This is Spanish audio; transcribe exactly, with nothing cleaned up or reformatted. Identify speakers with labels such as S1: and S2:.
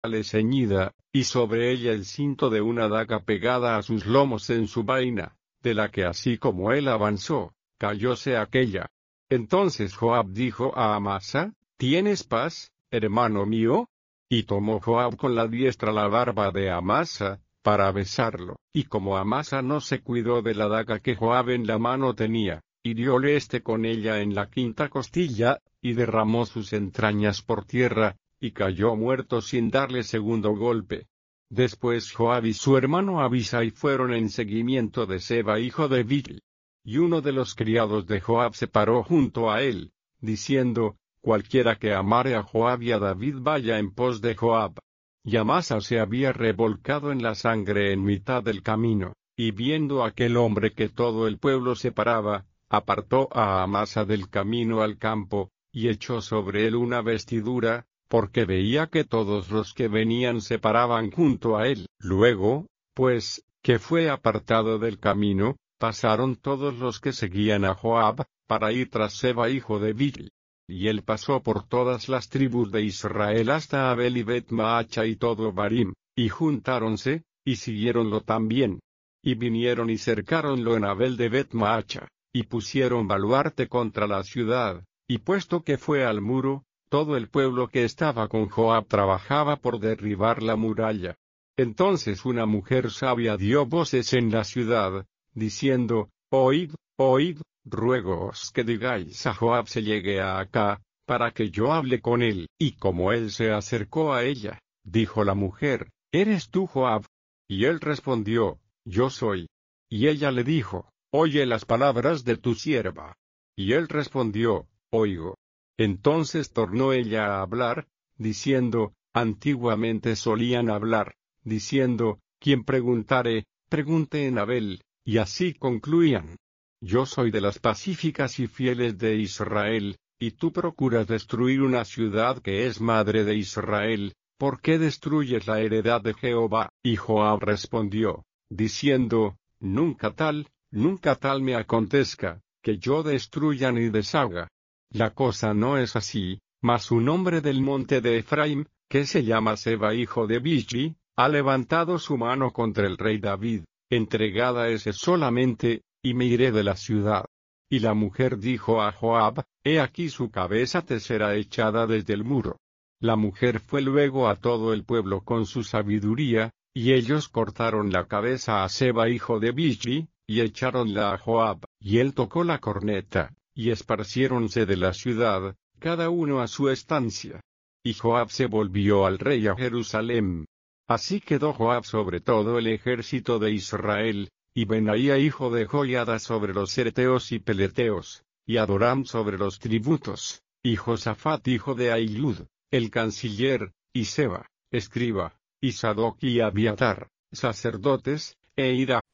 S1: sandale ceñida, y sobre ella el cinto de una daga pegada a sus lomos en su vaina, de la que así como él avanzó, cayóse aquella. Entonces Joab dijo a Amasa: ¿Tienes paz, hermano mío? Y tomó Joab con la diestra la barba de Amasa, para besarlo, y como Amasa no se cuidó de la daga que Joab en la mano tenía, hirióle éste con ella en la quinta costilla, y derramó sus entrañas por tierra, y cayó muerto sin darle segundo golpe. Después Joab y su hermano Abisai fueron en seguimiento de Seba hijo de Bichri. Y uno de los criados de Joab se paró junto a él, diciendo: Cualquiera que amare a Joab y a David vaya en pos de Joab. Y Amasa se había revolcado en la sangre en mitad del camino, y viendo aquel hombre que todo el pueblo separaba, apartó a Amasa del camino al campo, y echó sobre él una vestidura, porque veía que todos los que venían se paraban junto a él. Luego, pues, que fue apartado del camino, pasaron todos los que seguían a Joab, para ir tras Seba hijo de Bichri. Y él pasó por todas las tribus de Israel hasta Abel y Bet-Maacha y todo Barim, y juntáronse, y siguiéronlo también. Y vinieron y cercáronlo en Abel de Bet-Maacha, y pusieron baluarte contra la ciudad, y puesto que fue al muro, todo el pueblo que estaba con Joab trabajaba por derribar la muralla. Entonces una mujer sabia dio voces en la ciudad, diciendo: Oíd, oíd, ruégoos que digáis a Joab se llegue a acá, para que yo hable con él. Y como él se acercó a ella, dijo la mujer: ¿Eres tú Joab? Y él respondió: Yo soy. Y ella le dijo: Oye las palabras de tu sierva. Y él respondió: Oigo. Entonces tornó ella a hablar, diciendo: Antiguamente solían hablar, diciendo: Quien preguntare, pregunte en Abel, y así concluían. Yo soy de las pacíficas y fieles de Israel, y tú procuras destruir una ciudad que es madre de Israel. ¿Por qué destruyes la heredad de Jehová? Y Joab respondió, diciendo: Nunca tal, nunca tal me acontezca, que yo destruya ni deshaga. La cosa no es así, mas un hombre del monte de Efraim, que se llama Seba hijo de Bichri, ha levantado su mano contra el rey David, entregada ese solamente, y me iré de la ciudad. Y la mujer dijo a Joab: He aquí su cabeza te será echada desde el muro. La mujer fue luego a todo el pueblo con su sabiduría, y ellos cortaron la cabeza a Seba hijo de Bichri, y echáronla a Joab, y él tocó la corneta, y esparciéronse de la ciudad, cada uno a su estancia. Y Joab se volvió al rey a Jerusalem. Así quedó Joab sobre todo el ejército de Israel, y Benaía hijo de Joiada sobre los certeos y peleteos, y Adoram sobre los tributos, y Josafat hijo de Ahilud, el canciller, y Seba, escriba, y Sadoc y Abiatar, sacerdotes, e Ira,